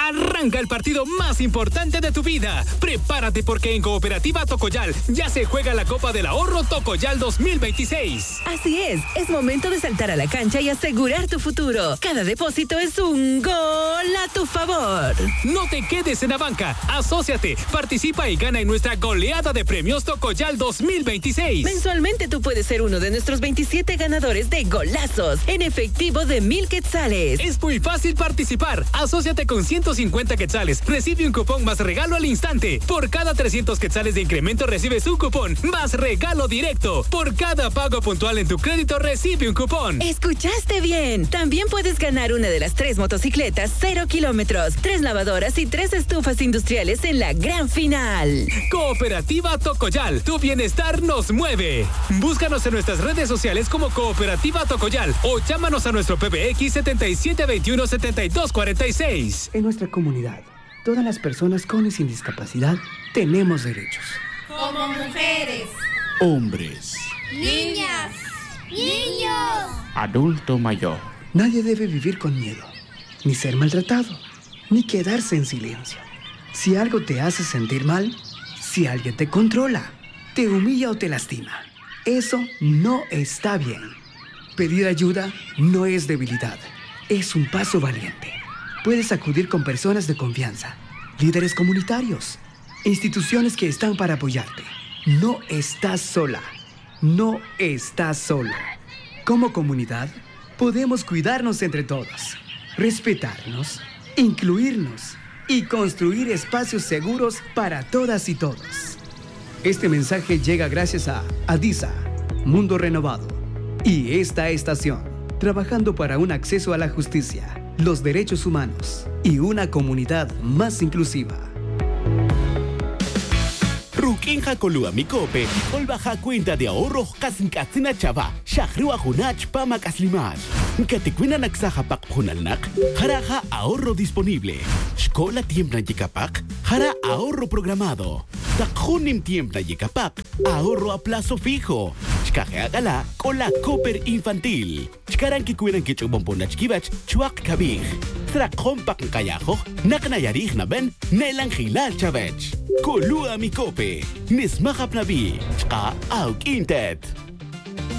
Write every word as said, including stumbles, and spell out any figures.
Arranca el partido más importante de tu vida. Prepárate porque en Cooperativa Tocoyal ya se juega la Copa del Ahorro Tocoyal dos mil veintiséis. Así es, es momento de saltar a la cancha y asegurar tu futuro. Cada depósito es un gol a tu favor. No te quedes en la banca, asóciate, participa y gana en nuestra goleada de premios Tocoyal dos mil veintiséis. Mensualmente tú puedes ser uno de nuestros veintisiete ganadores de golazos en efectivo de mil quetzales. Es muy fácil participar. Asóciate con ciento cincuenta quetzales. Recibe un cupón más regalo al instante. Por cada trescientos quetzales de incremento recibes un cupón más regalo directo. Por cada pago puntual en tu crédito recibe un cupón. ¿Escuchaste bien? También puedes ganar una de las tres motocicletas cero kilómetros, tres lavadoras y tres estufas industriales en la gran final. Cooperativa Tocoyal. Tu bienestar nos mueve. Búscanos en nuestras redes sociales como Cooperativa Tocoyal o llámanos a nuestro P B X setenta y siete veintiuno setenta y dos cuarenta y seis. En nuestra comunidad, todas las personas con y sin discapacidad tenemos derechos. Como mujeres, hombres, niñas, niños, adulto mayor. Nadie debe vivir con miedo, ni ser maltratado, ni quedarse en silencio. Si algo te hace sentir mal, si alguien te controla, te humilla o te lastima, eso no está bien. Pedir ayuda no es debilidad, es un paso valiente. Puedes acudir con personas de confianza, líderes comunitarios, instituciones que están para apoyarte. No estás sola, no estás solo. Como comunidad, podemos cuidarnos entre todos, respetarnos, incluirnos y construir espacios seguros para todas y todos. Este mensaje llega gracias a ADISA, Mundo Renovado, y esta estación, trabajando para un acceso a la justicia, los derechos humanos y una comunidad más inclusiva. Rukinja Kolua Mikope, Olbaja cuenta de ahorro Kasinkatsina Chava, Shahrua Hunach Pama Kaslimash. Katikwina Naksaja Pak Hunalnak, Jaraja ahorro disponible. Shkola Tiempna Yikapak, Jara ahorro programado. Takhunim Tiempna Yikapak, ahorro a plazo fijo. Shkajeagala, Kola Cooper Infantil. Shkaran Kikuiran Kichubomponach Kibach, Chuak Kabij. Trakon Pak Kayajo, Naknayarij Naben, Nelan Hilal Chavech. Kolua Mikope, Nismahap Nabi, Shka Auk Intet.